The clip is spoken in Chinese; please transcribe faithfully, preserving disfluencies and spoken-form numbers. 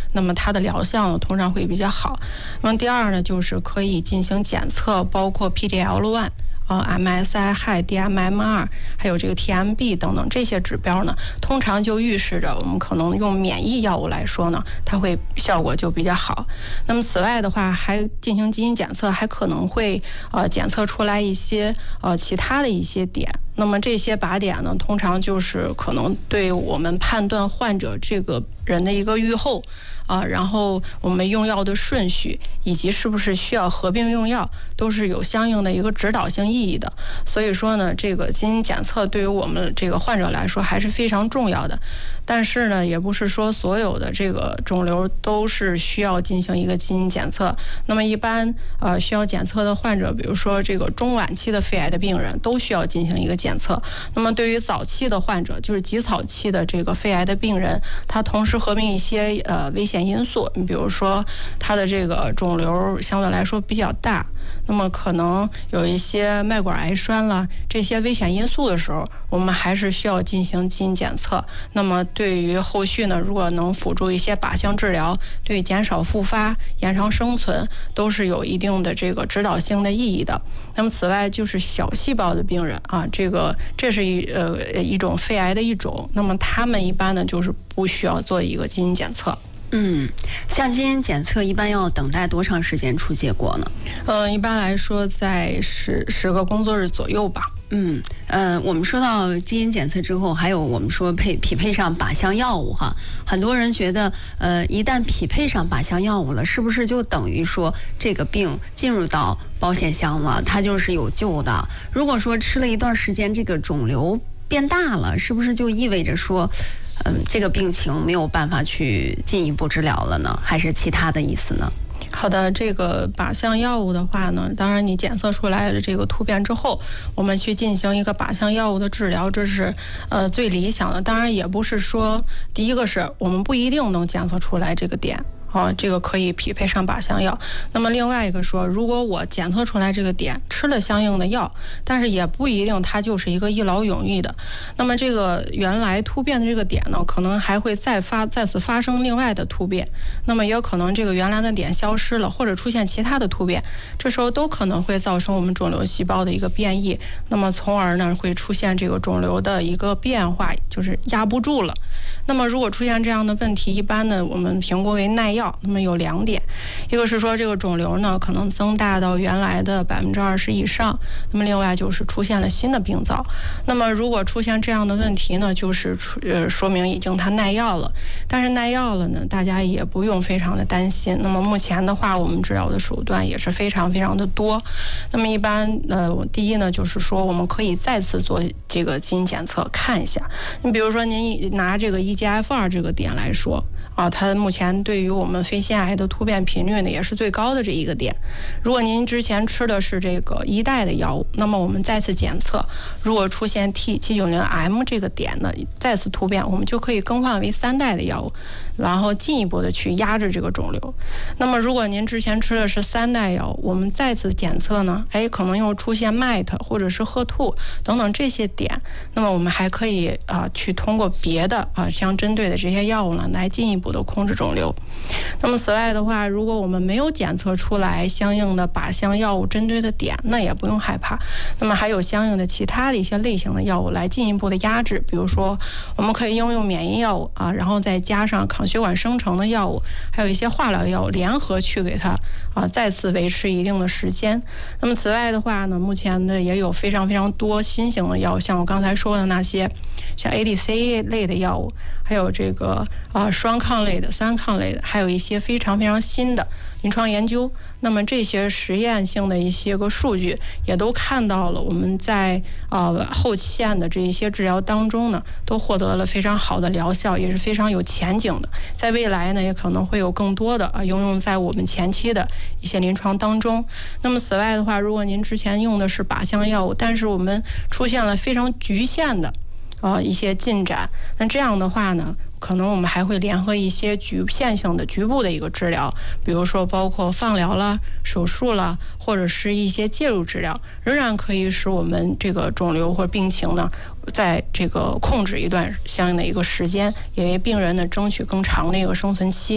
那么它的疗效呢通常会比较好。那么第二呢，就是可以进行检测，包括 P D L 一。呃 M S I High、D M M 二，还有这个 T M B 等等这些指标呢，通常就预示着我们可能用免疫药物来说呢，它会效果就比较好。那么此外的话，还进行基因检测，还可能会呃检测出来一些呃其他的一些点。那么这些靶点呢，通常就是可能对我们判断患者这个人的一个预后啊，然后我们用药的顺序以及是不是需要合并用药，都是有相应的一个指导性意义的。所以说呢，这个基因检测对于我们这个患者来说还是非常重要的。但是呢，也不是说所有的这个肿瘤都是需要进行一个基因检测。那么一般呃需要检测的患者，比如说这个中晚期的肺癌的病人，都需要进行一个检测。那么对于早期的患者，就是极早期的这个肺癌的病人，他同时合并一些呃危险因素，你比如说他的这个肿瘤相对来说比较大，那么可能有一些脉管癌栓啦这些危险因素的时候，我们还是需要进行基因检测。那么对于后续呢，如果能辅助一些靶向治疗，对于减少复发、延长生存，都是有一定的这个指导性的意义的。那么此外就是小细胞的病人啊，这个这是一呃一种肺癌的一种，那么他们一般呢就是不需要做一个基因检测。 嗯，像基因检测一般要等待多长时间出结果呢？ 嗯、呃，一般来说在十十个工作日左右吧。 嗯，呃，我们说到基因检测之后，还有我们说配匹配上靶向药物哈，很多人觉得，呃，一旦匹配上靶向药物了，是不是就等于说这个病进入到保险箱了，它就是有救的？如果说吃了一段时间，这个肿瘤变大了，是不是就意味着说，嗯，这个病情没有办法去进一步治疗了呢？还是其他的意思呢？ 好的，这个靶向药物的话呢，当然你检测出来的这个突变之后，我们去进行一个靶向药物的治疗，这是呃最理想的。当然也不是说，第一个是我们不一定能检测出来这个点。哦，这个可以匹配上靶向药。那么另外一个说，如果我检测出来这个点，吃了相应的药，但是也不一定它就是一个一劳永逸的。那么这个原来突变的这个点呢，可能还会再发再次发生另外的突变。那么也有可能这个原来的点消失了，或者出现其他的突变，这时候都可能会造成我们肿瘤细胞的一个变异。那么从而呢会出现这个肿瘤的一个变化，就是压不住了。那么如果出现这样的问题，一般呢我们评估为耐药。那么有两点，一个是说这个肿瘤呢可能增大到原来的百分之二十以上，那么另外就是出现了新的病灶。那么如果出现这样的问题呢，就是呃说明已经它耐药了。但是耐药了呢，大家也不用非常的担心。那么目前的话，我们治疗的手段也是非常非常的多。那么一般呃，第一呢就是说我们可以再次做这个基因检测看一下。你比如说您拿这个 E G F 二 这个点来说啊，它目前对于我们肺腺癌的突变频率呢也是最高的这一个点。如果您之前吃的是这个一代的药物，那么我们再次检测，如果出现 T 七九零 M 这个点呢再次突变，我们就可以更换为三代的药物，然后进一步的去压制这个肿瘤。那么如果您之前吃的是三代药物，我们再次检测呢，哎，可能又出现 M E T 或者是 H E R 二 等等这些点，那么我们还可以啊、呃、去通过别的啊、呃、相针对的这些药物呢来进一步的控制肿瘤。那么此外的话，如果我们没有检测出来相应的靶向药物针对的点，那也不用害怕。那么还有相应的其他的一些类型的药物来进一步的压制，比如说我们可以应用免疫药物啊，然后再加上抗血管生成的药物，还有一些化疗药物联合去给它啊再次维持一定的时间。那么此外的话呢，目前的也有非常非常多新型的药物，像我刚才说的那些像 A D C 类的药物，还有这个啊双抗类的、三抗类的，还有一些非常非常新的临床研究。那么这些实验性的一些个数据也都看到了，我们在呃后线的这一些治疗当中呢，都获得了非常好的疗效，也是非常有前景的。在未来呢，也可能会有更多的啊应用在我们前期的一些临床当中。那么此外的话，如果您之前用的是靶向药物，但是我们出现了非常局限的啊、呃、一些进展，那这样的话呢，可能我们还会联合一些局限性的局部的一个治疗，比如说包括放疗啦、手术啦，或者是一些介入治疗，仍然可以使我们这个肿瘤或者病情呢，在这个控制一段相应的一个时间，也为病人呢争取更长的一个生存期。